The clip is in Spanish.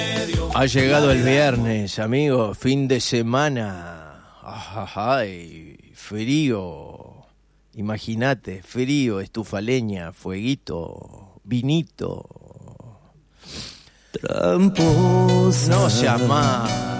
Ha llegado el viernes, amigos, fin de semana. Ay, frío. Imagínate, frío, estufa leña, fueguito, vinito. Tramposa. No seas más.